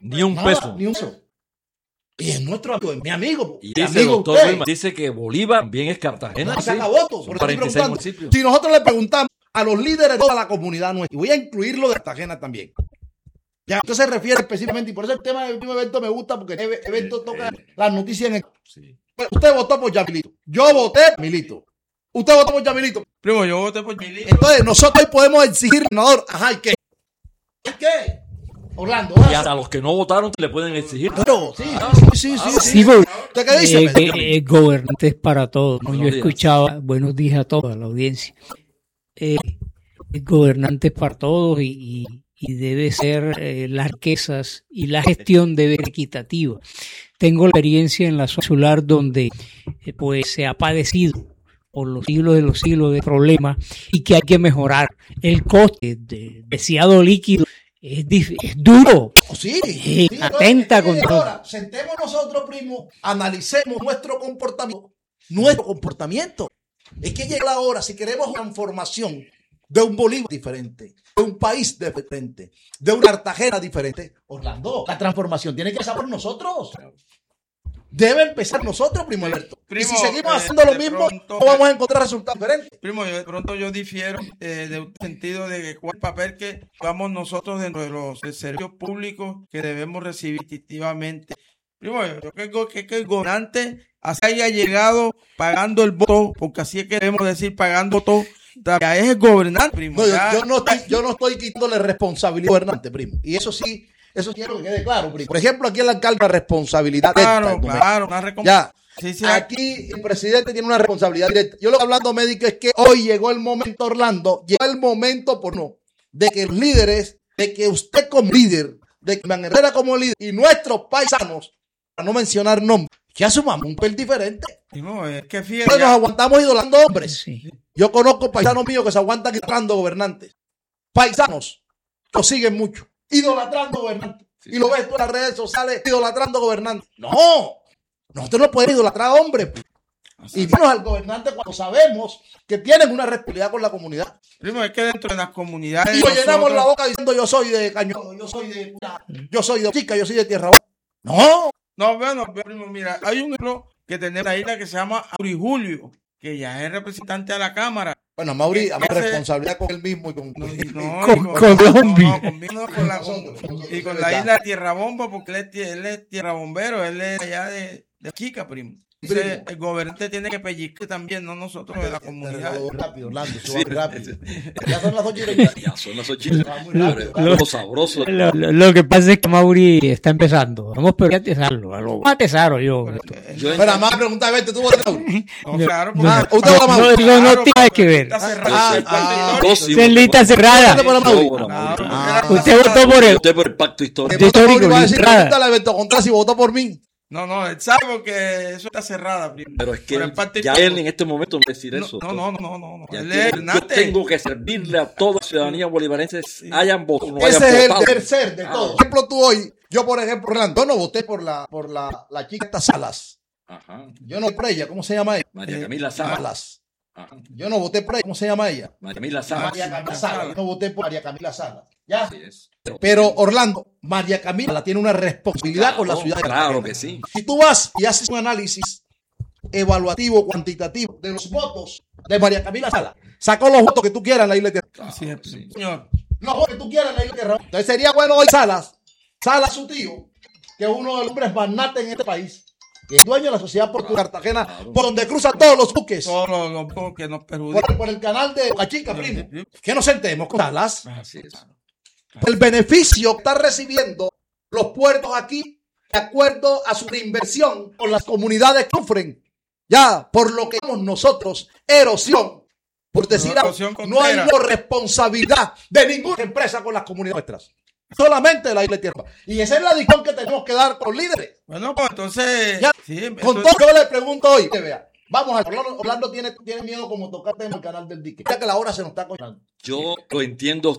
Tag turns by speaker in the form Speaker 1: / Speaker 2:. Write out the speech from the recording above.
Speaker 1: Ni un peso.
Speaker 2: Ni un peso. Y es nuestro amigo, es mi amigo.
Speaker 1: Y dice el doctor Wilma, dice que Bolívar también es Cartagena.
Speaker 2: No saca votos.
Speaker 1: Son 46 municipios.
Speaker 2: Si nosotros le preguntamos a los líderes de toda la comunidad nuestra, y voy a incluirlo de Cartagena también. Ya, esto se refiere específicamente, y por eso el tema del último evento me gusta, porque el evento toca las noticias en el... Sí. Usted votó por Yamilito. Yo voté por Milito. Usted votó por Yamilito.
Speaker 3: Primo, yo voté por Milito.
Speaker 2: Entonces, nosotros hoy podemos exigir, ganador. Ajá, ¿y qué? ¿Y qué? Orlando.
Speaker 1: Y hasta los que no votaron le pueden exigir.
Speaker 2: Pero, sí.
Speaker 4: ¿Usted qué dice? Gobernantes para todos. ¿No? Yo escuchaba, buenos días a toda la audiencia. Gobernantes para todos y debe ser las riquezas y la gestión debe ser equitativa. Tengo la experiencia en la zona insular donde pues se ha padecido por los siglos de problemas y que hay que mejorar. El coste de deseado líquido es duro.
Speaker 2: Sí,
Speaker 4: atenta con todo.
Speaker 2: Ahora, sentemos nosotros, primo, analicemos nuestro comportamiento. Es que llega la hora, si queremos una transformación de un Bolívar diferente, de un país diferente, de una Cartagena diferente, Orlando, la transformación tiene que pasar por nosotros. Debe empezar nosotros, primo Alberto. Y si seguimos haciendo lo mismo, no vamos a encontrar resultados diferentes.
Speaker 3: Primo, de pronto yo difiero de un sentido de cuál papel que jugamos nosotros dentro de los servicios públicos que debemos recibir instintivamente. Primo, yo creo que el gobernante haya llegado pagando el voto, porque así es que debemos decir pagando voto. Ya es el gobernante, primo.
Speaker 2: No, yo no estoy quitándole responsabilidad al gobernante, primo. Y eso sí quiero que quede claro, primo. Por ejemplo, aquí el alcalde tiene una responsabilidad directa. Sí. Aquí el presidente tiene una responsabilidad directa. Yo lo que hablando médico es que hoy llegó el momento, Orlando, de que los líderes, de que usted como líder, de que Iván Herrera como líder y nuestros paisanos, para no mencionar nombres, que asumamos un papel diferente.
Speaker 3: No, es que fíjate,
Speaker 2: nos aguantamos idolatrando hombres. Sí. Yo conozco paisanos míos que se aguantan idolatrando gobernantes. Paisanos lo siguen mucho, idolatrando gobernantes. Sí. Y lo ves tú en las redes sociales, idolatrando gobernantes. No, nosotros no podemos idolatrar a hombres. Y menos al gobernante cuando sabemos que tienen una responsabilidad con la comunidad.
Speaker 3: Primo, es que dentro de las comunidades.
Speaker 2: Y nos llenamos la boca diciendo yo soy de Cañón, yo soy de Chica, yo soy de Tierra.
Speaker 3: No, bueno, primo, mira, hay un ejemplo que tenemos en la isla que se llama Mauri Julio, que ya es representante a la Cámara.
Speaker 2: Bueno, Mauri, hay responsabilidad con él mismo y con
Speaker 4: Colombia.
Speaker 3: Y con la isla de Tierra Bomba, porque él es tierra bombero, él es allá de Chica, primo. Entonces, el gobernante tiene que pellizcar también, no nosotros de la comunidad.
Speaker 2: Rápido, Orlando, rápido. Ya son las 8:30.
Speaker 1: Ya son las 8:30. Lo sabroso.
Speaker 4: Lo que pasa es que Mauri está empezando. Vamos a atesarlo. Vamos a atesarlo yo.
Speaker 2: Pero además pregunta, vete, ¿tú votas?
Speaker 3: No, claro.
Speaker 4: No tiene que ver. Celita cerrada. Usted votó por él.
Speaker 1: Usted por el pacto histórico.
Speaker 2: Pregúntale a Alberto Contreras si votó por mí.
Speaker 3: No, él sabe que eso está cerrada, primo.
Speaker 1: Pero es que ya él en este momento no decir eso.
Speaker 3: No.
Speaker 1: Yo tengo que servirle a toda la ciudadanía bolivarense, hayan votado o no hayan
Speaker 2: votado. Ese es el deber ser de todos. Por ejemplo, tú hoy, yo por ejemplo, Orlando, yo no voté por la chica esta Salas.
Speaker 1: Ajá.
Speaker 2: Yo no por ella, ¿cómo se llama ella?
Speaker 1: María Camila Salas.
Speaker 2: Ajá. Yo no voté por ella, ¿cómo se llama ella?
Speaker 1: María Camila Salas.
Speaker 2: Yo no voté por María Camila Salas. ¿Ya?
Speaker 1: Sí es.
Speaker 2: Pero Orlando, María Camila tiene una responsabilidad con la ciudad de Cartagena.
Speaker 1: Claro que sí.
Speaker 2: Si tú vas y haces un análisis evaluativo, cuantitativo de los votos de María Camila Salas, sacó los votos que tú quieras en la isla de Tierra.
Speaker 3: Así es, señor.
Speaker 2: Los votos que tú quieras en la isla de Tierra. Entonces sería bueno hoy Salas, su tío, que es uno de los hombres magnates en este país, que es dueño de la sociedad portuaria Cartagena, por donde cruzan todos los buques.
Speaker 3: Todos los buques que nos perjudican.
Speaker 2: Por el canal de Boca Chica, primo. Que nos sentemos con Salas.
Speaker 1: Así es.
Speaker 2: El beneficio que están recibiendo los puertos aquí, de acuerdo a su reinversión con las comunidades que sufren, ya por lo que llamamos nosotros erosión, por decir algo, no hay responsabilidad de ninguna empresa con las comunidades nuestras, solamente de la isla de Tierra. Y esa es la discusión que tenemos que dar con líderes.
Speaker 3: Bueno, pues entonces,
Speaker 2: ya, con todo yo le pregunto hoy, que vea. Vamos a Orlando tiene miedo como tocarte en el canal del dique. Ya que la hora se nos está coñando.
Speaker 1: Yo lo entiendo